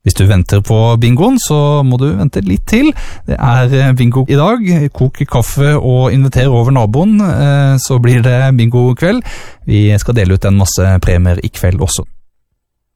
Hvis du venter på bingoen, så må du vente litt til. Det bingo i dag. Kok kaffe og inviter over naboen, så blir det bingo kveld. Vi skal dele ut en masse premier i kveld også.